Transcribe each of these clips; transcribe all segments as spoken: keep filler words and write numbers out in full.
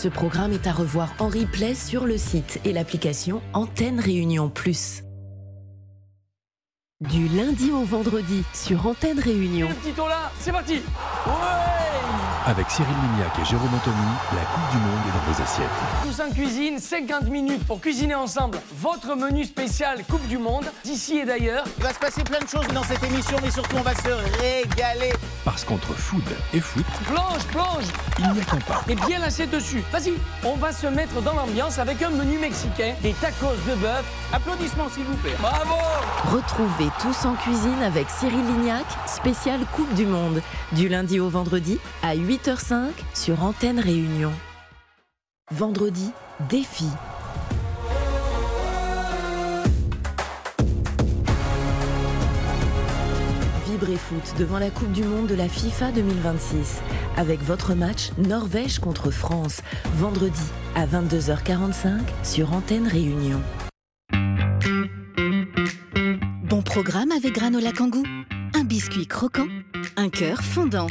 Ce programme est à revoir en replay sur le site et l'application Antenne Réunion Plus. Du lundi au vendredi sur Antenne Réunion. Le petit tour là, c'est parti. Ouais. Avec Cyril Lignac et Jérôme Anthony, la Coupe du Monde est dans vos assiettes. Tous en cuisine, cinquante minutes pour cuisiner ensemble votre menu spécial Coupe du Monde, d'ici et d'ailleurs. Il va se passer plein de choses dans cette émission, mais surtout on va se régaler. Parce qu'entre food et foot, Plonge, plonge. il n'y a qu'un pas. Et bien l'assiette dessus. Vas-y, on va se mettre dans l'ambiance avec un menu mexicain, des tacos de bœuf. Applaudissements s'il vous plaît. Bravo. Retrouvez Tous en cuisine avec Cyril Lignac, spécial Coupe du Monde, du lundi au vendredi à huit heures cinq sur Antenne Réunion. Vendredi, défi. Vibrez foot devant la Coupe du Monde de la FIFA deux mille vingt-six avec votre match Norvège contre France, vendredi à vingt-deux heures quarante-cinq sur Antenne Réunion. Bon programme avec Granola Kangoo. Un biscuit croquant, un cœur fondant.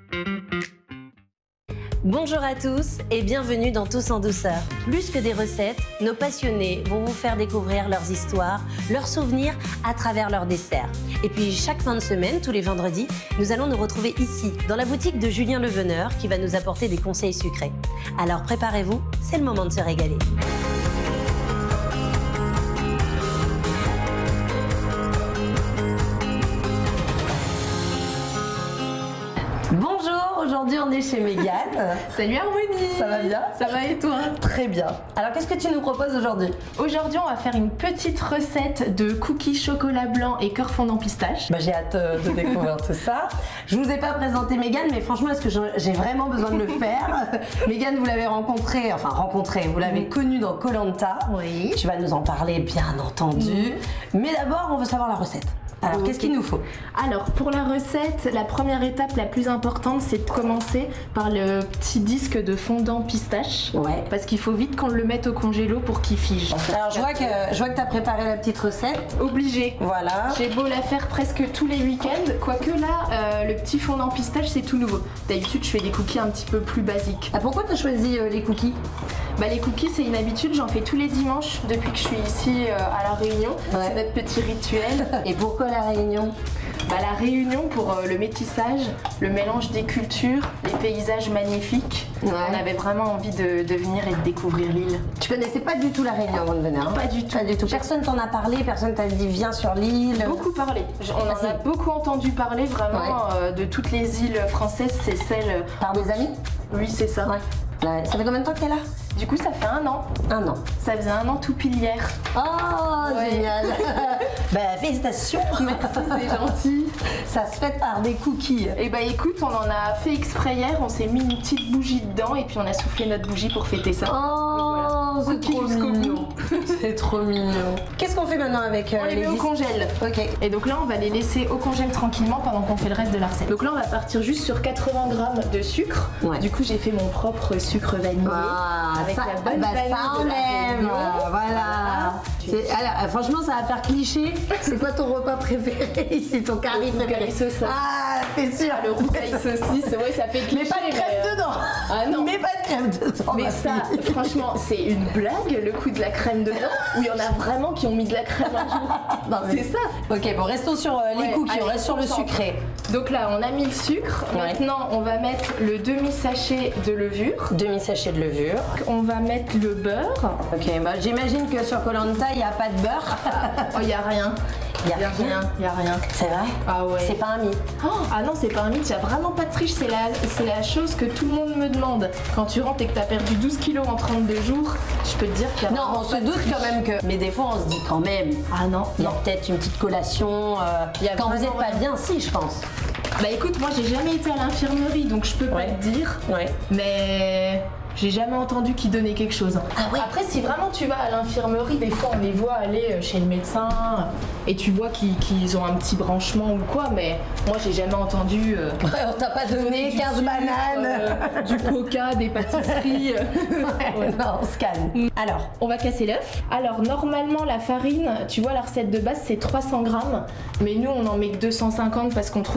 Bonjour à tous et bienvenue dans Tous en douceur. Plus que des recettes, nos passionnés vont vous faire découvrir leurs histoires, leurs souvenirs à travers leurs desserts. Et puis chaque fin de semaine, tous les vendredis, nous allons nous retrouver ici, dans la boutique de Julien Leveneur qui va nous apporter des conseils sucrés. Alors préparez-vous, c'est le moment de se régaler. Bonjour, aujourd'hui on est chez Mégane. Salut Harmonie. Ça va bien? Ça va et toi? Très bien. Alors qu'est-ce que tu nous proposes aujourd'hui? Aujourd'hui on va faire une petite recette de cookies chocolat blanc et cœur fondant pistache. Bah, j'ai hâte euh, de découvrir tout ça. Je vous ai pas présenté Mégane, mais franchement est-ce que j'ai vraiment besoin de le faire? Mégane, vous l'avez rencontrée, enfin rencontrée, vous l'avez connue dans Koh Lanta. Oui. Tu vas nous en parler bien entendu. Mmh. Mais d'abord on veut savoir la recette. Alors, okay. Qu'est-ce qu'il nous faut? Alors, pour la recette, la première étape la plus importante, c'est de commencer par le petit disque de fondant pistache. Ouais. Parce qu'il faut vite qu'on le mette au congélo pour qu'il fige. Alors, je vois que, je vois que tu as préparé la petite recette. Obligé. Voilà. J'ai beau la faire presque tous les week-ends, quoique là, euh, le petit fondant pistache, c'est tout nouveau. D'habitude, je fais des cookies un petit peu plus basiques. Ah, pourquoi tu as choisi euh, les cookies? Bah, les cookies, c'est une habitude, j'en fais tous les dimanches depuis que je suis ici euh, à La Réunion. Ouais. C'est notre petit rituel. Et pourquoi La Réunion? Bah, La Réunion pour euh, le métissage, le mélange des cultures, les paysages magnifiques. Ouais. On avait vraiment envie de, de venir et de découvrir l'île. Tu connaissais pas du tout La Réunion avant de venir, hein? Pas du tout. Pas du tout. Personne t'en a parlé, personne t'a dit viens sur l'île? Beaucoup parlé. On en a beaucoup entendu parler vraiment. Ouais. euh, de toutes les îles françaises, c'est celle... Par des amis? Oui, c'est ça. Ouais. Ouais. Ça fait combien de temps que t'es là? Du coup, ça fait un an. Un an. Ça faisait un an tout pile hier. Oh, ouais. Génial. Bah, félicitations. Merci, c'est gentil. Ça se fait par des cookies. Et bah écoute, on en a fait exprès hier, on s'est mis une petite bougie dedans et puis on a soufflé notre bougie pour fêter ça. Oh, voilà. C'est trop mignon. C'est trop mignon. Qu'est-ce qu'on fait maintenant avec euh, on les, les met au congèle. Ok. Et donc là, on va les laisser au congèle tranquillement pendant qu'on fait le reste de la recette. Donc là, on va partir juste sur quatre-vingts grammes de sucre. Ouais. Du coup, j'ai fait mon propre sucre vanillé. Ah, avec ça, la bonne bah, vanille ça on de la aime. Voilà. voilà. Alors, franchement, ça va faire cliché. C'est quoi ton repas préféré ici, ton curry préféré? Saucisse. Ah, c'est sûr. Le roucaille saucisse, ouais, ça fait cliché. Mais pas de crème mais... dedans. Ah non. Mais pas de crème dedans. Mais ça, fille. Franchement, c'est une blague, le coup de la crème dedans. Où il y en a vraiment qui ont mis de la crème un jour. Non, mais... C'est ça. Ok, bon, restons sur euh, les ouais, cookies, allez, on reste sur le sucré. Donc là, on a mis le sucre. Ouais. Maintenant, on va mettre le demi-sachet de levure. Demi-sachet de levure. On va mettre le beurre. Ok, bah, j'imagine que sur Koh Lanta, il n'y a pas de beurre. Oh, il n'y a rien. Il n'y a, y a rien. Il n'y a rien. C'est vrai? Ah ouais. C'est pas un mythe. Oh, ah non, c'est pas un mythe. Il n'y a vraiment pas de triche. C'est la, c'est la chose que tout le monde me demande. Quand tu rentres et que tu as perdu douze kilos en trente-deux jours, je peux te dire qu'il y a non, on se doute quand même que... Mais des fois, on se dit quand même... Ah non. Il y a peut-être une petite collation. Euh, y a quand vous n'êtes pas bien, si, je pense. Bah écoute, moi, j'ai jamais été à l'infirmerie, donc je peux ouais. pas te dire. Ouais. Mais... J'ai jamais entendu qu'ils donnaient quelque chose. Ah oui. Après, si vraiment tu vas à l'infirmerie, des fois on les voit aller chez le médecin et tu vois qu'ils, qu'ils ont un petit branchement ou quoi, mais moi j'ai jamais entendu. Euh, ouais, on t'a pas donné quinze sucre, bananes, euh, du coca, des pâtisseries. Ouais, non, on se calme. Alors, on va casser l'œuf. Alors, normalement, la farine, tu vois, la recette de base c'est trois cents grammes, mais nous on en met que deux cent cinquante parce qu'on trouve que sinon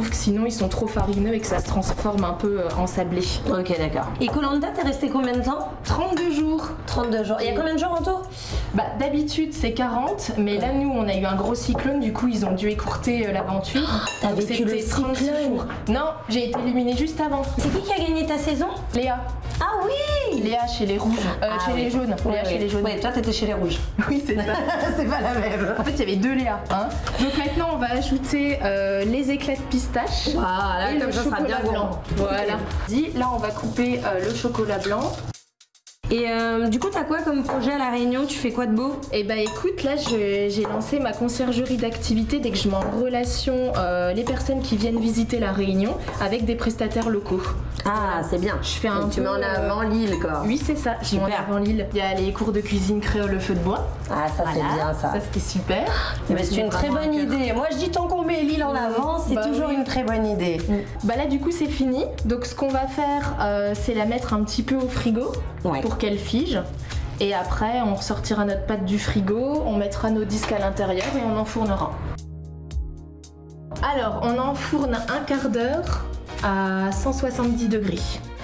ils sont trop farineux et que ça se transforme un peu en sablé. Ok, d'accord. Et Koh-Lanta, t'es resté combien de temps? trente-deux jours. trente-deux jours. Il y a combien de jours en tout? Bah, d'habitude, c'est quarante, mais là, nous, on a eu un gros cyclone, du coup, ils ont dû écourter euh, l'aventure. T'as vécu le cyclone? Non, j'ai été éliminée juste avant. C'est qui qui a gagné ta saison? Léa. Ah oui! Léa chez les rouges. Euh, ah, chez oui. les jaunes. Ouais, Léa oui. chez les jaunes. Ouais, toi, t'étais chez les rouges. Oui, c'est ça. C'est pas la même. En fait, il y avait deux Léa. Hein. Donc maintenant, on va ajouter euh, les éclats de pistache. Voilà, et comme le ça, ça sera bien chocolat blanc. gourmand. Voilà. Dit, là, on va couper euh, le chocolat blanc. Et euh, du coup, t'as quoi comme projet à La Réunion? Tu fais quoi de beau? Eh bah écoute, là je- j'ai lancé ma conciergerie d'activité dès que je mets en relation euh, les personnes qui viennent visiter La Réunion avec des prestataires locaux. Ah, c'est bien. Je fais un Donc, tu peu, mets en avant l'île, quoi. Oui, c'est ça, je mets en Super. avant l'île. Il y a les cours de cuisine créole le feu de bois. Ah, ça, c'est bien, ça. Ça, c'était super. Mais c'est une très bonne idée. Moi, je dis tant qu'on met l'île en avant, c'est Bah toujours oui. une très bonne idée. Bah là, du coup, c'est fini. Donc, ce qu'on va faire, euh, c'est la mettre un petit peu au frigo Ouais. pour qu'elle fige. Et après, on ressortira notre pâte du frigo, on mettra nos disques à l'intérieur et on enfournera. Alors, on enfourne un quart d'heure à cent soixante-dix degrés.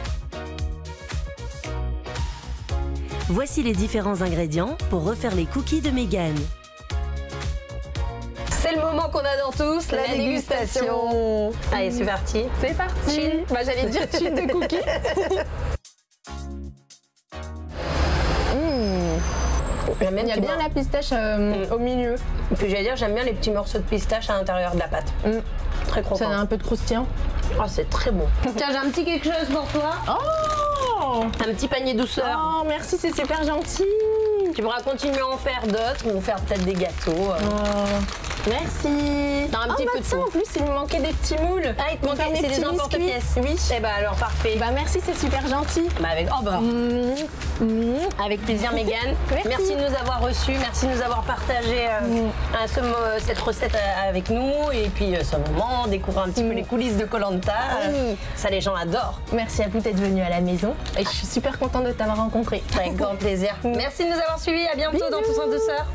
Voici les différents ingrédients pour refaire les cookies de Mégane. C'est le moment qu'on adore tous, la, La dégustation. dégustation. Allez, c'est parti. C'est parti. Chill. Bah, j'allais dire chill de cookies. J'aime bien, Il y a bien la pistache euh, au milieu. Et puis j'allais dire, j'aime bien les petits morceaux de pistache à l'intérieur de la pâte. Mm. Très Ça croquant. a un peu de croustillant. Oh, c'est très bon. Tiens, j'ai un petit quelque chose pour toi. Oh, Un petit panier douceur. oh merci, c'est super gentil. Tu pourras continuer à en faire d'autres ou faire peut-être des gâteaux. euh. Oh. Merci. T'as un Oh, petit bah peu de tiens, tout. en plus, il me manquait des petits moules. Ah, il te manquait, Faire des c'est des petits emporte-pièces. biscuits. Oui. Eh bah alors, parfait. Bah merci, c'est super gentil. Bah avec, oh bah, Mmh. Mmh. avec plaisir, Mégane. Merci. de nous avoir reçus, merci de nous avoir partagé euh, Mm. euh, ce mo- cette recette euh, avec nous et puis euh, ce moment, découvrir un petit peu les coulisses de Koh-Lanta. Oui. Ça, les gens adorent. Merci à vous d'être venu à la maison et je suis super contente de t'avoir rencontré. Avec grand plaisir. Merci de nous avoir suivis. À bientôt dans Tous en douceur.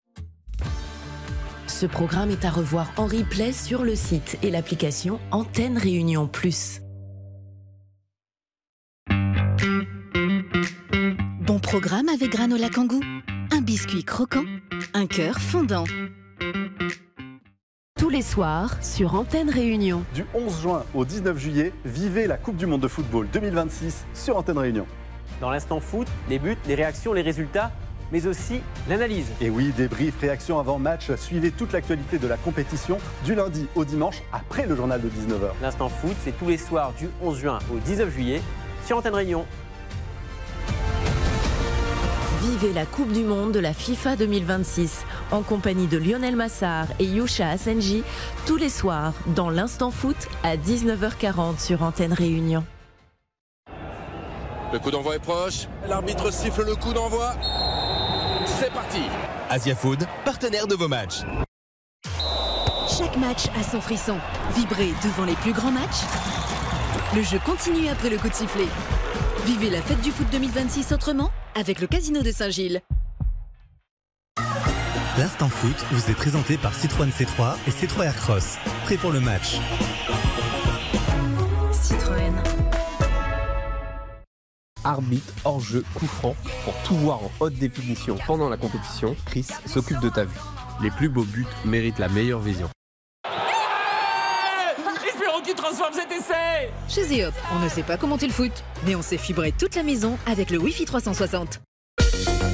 Ce programme est à revoir en replay sur le site et l'application Antenne Réunion Plus. Bon programme avec Granola Kangoo. Un biscuit croquant, un cœur fondant. Tous les soirs sur Antenne Réunion. Du onze juin au dix-neuf juillet, vivez la Coupe du Monde de football deux mille vingt-six sur Antenne Réunion. Dans l'instant foot, les buts, les réactions, les résultats, mais aussi l'analyse. Et oui, débrief, réaction avant match, suivez toute l'actualité de la compétition du lundi au dimanche après le journal de dix-neuf heures. L'instant foot, c'est tous les soirs du onze juin au dix-neuf juillet sur Antenne Réunion. Vivez la Coupe du Monde de la FIFA deux mille vingt-six en compagnie de Lionel Massard et Yusha Asenji tous les soirs dans l'Instant Foot à dix-neuf heures quarante sur Antenne Réunion. Le coup d'envoi est proche, l'arbitre siffle le coup d'envoi. C'est parti. Asia Food, partenaire de vos matchs. Chaque match a son frisson. Vibrez devant les plus grands matchs. Le jeu continue après le coup de sifflet. Vivez la fête du foot deux mille vingt-six autrement avec le Casino de Saint-Gilles. L'Instant Foot vous est présenté par Citroën C trois et C trois Aircross. Prêt pour le match. Citroën. Arbitre, hors-jeu, coup franc, pour tout voir en haute définition pendant la compétition, Chris s'occupe de ta vue. Les plus beaux buts méritent la meilleure vision. Espérons qu'il transforme cet essai. Chez Zeop, on ne sait pas commenter le foot, mais on sait fibrer toute la maison avec le Wi-Fi trois cent soixante.